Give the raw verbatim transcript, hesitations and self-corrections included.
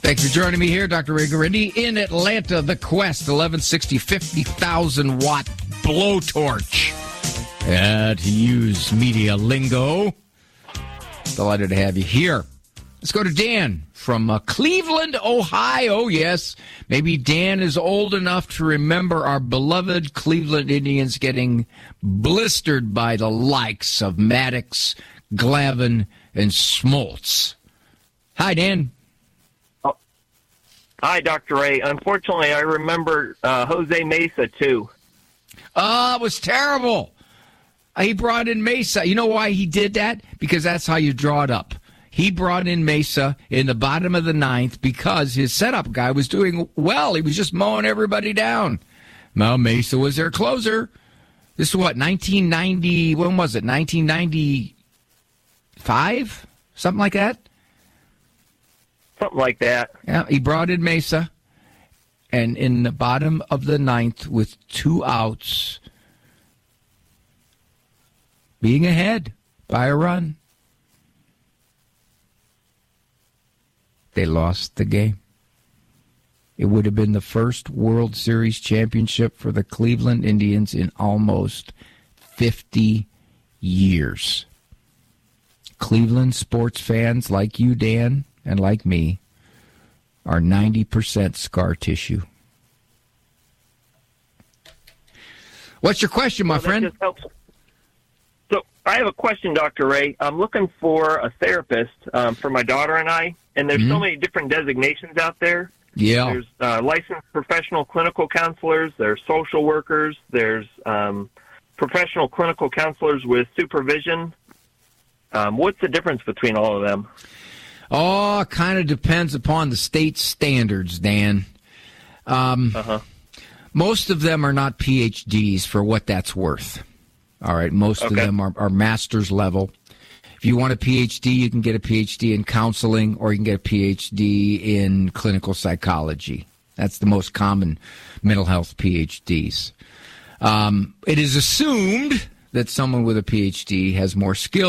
Thanks for joining me here, Doctor Ray Guarendi, in Atlanta. The Quest eleven sixty fifty thousand watt blowtorch. Uh, to use media lingo. Delighted to have you here. Let's go to Dan from uh, Cleveland, Ohio. Yes, maybe Dan is old enough to remember our beloved Cleveland Indians getting blistered by the likes of Maddox, Glavine, and Smoltz. Hi, Dan. Oh. Hi, Doctor Ray. Unfortunately, I remember uh, Jose Mesa, too. Oh, it was terrible. He brought in Mesa. You know why he did that? Because that's how you draw it up. He brought in Mesa in the bottom of the ninth because his setup guy was doing well. He was just mowing everybody down. Well, Mesa was their closer. This is what, nineteen ninety, when was it, nineteen ninety-five? Something like that? Something like that. Yeah, he brought in Mesa, and in the bottom of the ninth with two outs, being ahead by a run, they lost the game. It would have been the first World Series championship for the Cleveland Indians in almost fifty years. Cleveland sports fans like you, Dan, and like me, are ninety percent scar tissue. What's your question, my well, friend? Just helps. So I have a question, Doctor Ray. I'm looking for a therapist um, for my daughter and I, and there's mm-hmm. so many different designations out there. Yeah. There's uh, licensed professional clinical counselors. There's social workers. There's um, professional clinical counselors with supervision. Um, what's the difference between all of them? Oh, it kind of depends upon the state standards, Dan. Um, uh-huh. Most of them are not P H Ds for what that's worth. All right, most okay. of them are, are master's level. If you want a P H D, you can get a P H D in counseling, or you can get a P H D in clinical psychology. That's the most common mental health P H Ds. Um, it is assumed that someone with a P H D has more skill